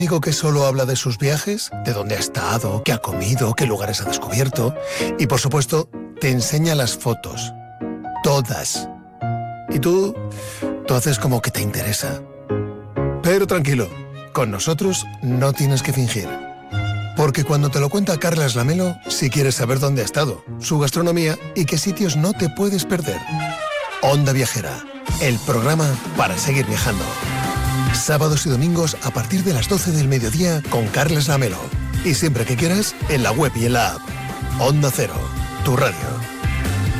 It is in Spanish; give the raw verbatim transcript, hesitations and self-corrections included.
Digo que solo habla de sus viajes, de dónde ha estado, qué ha comido, qué lugares ha descubierto. Y por supuesto, te enseña las fotos. Todas. Y tú, tú haces como que te interesa. Pero tranquilo, con nosotros no tienes que fingir. Porque cuando te lo cuenta Carlas Lamelo, si quieres saber dónde ha estado, su gastronomía y qué sitios no te puedes perder. Onda Viajera, el programa para seguir viajando. Sábados y domingos a partir de las doce del mediodía con Carlas Lamelo. Y siempre que quieras, en la web y en la app. Onda Cero, tu radio.